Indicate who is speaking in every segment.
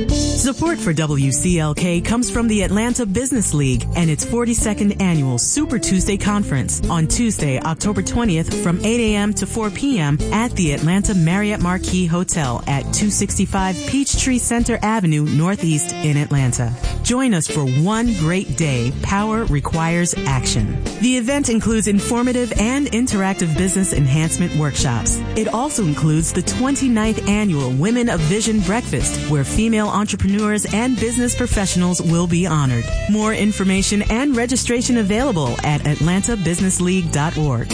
Speaker 1: Support for WCLK comes from the Atlanta Business League and its 42nd annual Super Tuesday Conference on Tuesday, October 20th from 8 a.m. to 4 p.m. at the Atlanta Marriott Marquis Hotel at 265 Peachtree Center Avenue, Northeast in Atlanta. Join us for one great day. Power requires action. The event includes informative and interactive business enhancement workshops. It also includes the 29th annual Women of Vision Breakfast, where female entrepreneurs and business professionals will be honored. More information and registration available at atlantabusinessleague.org.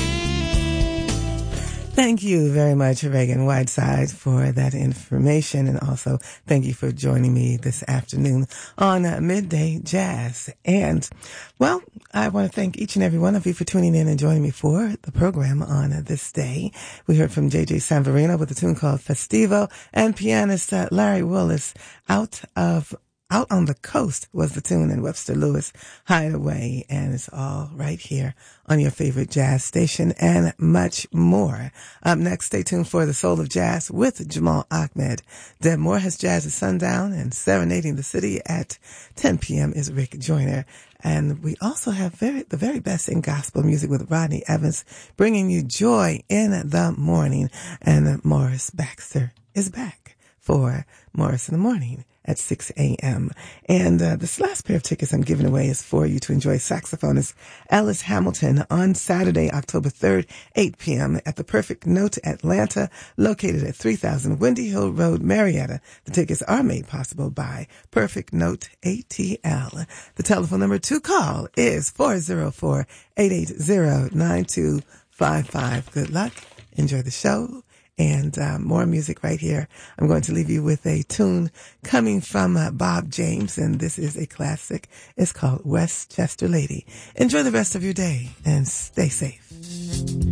Speaker 2: Thank you very much, Reagan Whiteside, for that information. And also, thank you for joining me this afternoon on Midday Jazz. And, well, I want to thank each and every one of you for tuning in and joining me for the program on this day. We heard from J.J. Sanvarino with a tune called Festivo, and pianist Larry Willis, Out on the Coast was the tune in Webster Lewis Hideaway, and it's all right here on your favorite jazz station and much more. Up next, stay tuned for The Soul of Jazz with Jamal Ahmed. Deb Moore has Jazz at Sundown, and serenading the city at 10 p.m. is Rick Joyner. And we also have the very best in gospel music with Rodney Evans, bringing you joy in the morning. And Morris Baxter is back for Morris in the Morning at 6 a.m. And this last pair of tickets I'm giving away is for you to enjoy saxophonist Ellis Hamilton on Saturday, October 3rd, 8 p.m. at the Perfect Note Atlanta, located at 3000 Windy Hill Road, Marietta. The tickets are made possible by Perfect Note ATL. The telephone number to call is 404-880-9255. Good luck. Enjoy the show. And more music right here. I'm going to leave you with a tune coming from Bob James, and this is a classic. It's called Westchester Lady. Enjoy the rest of your day and stay safe.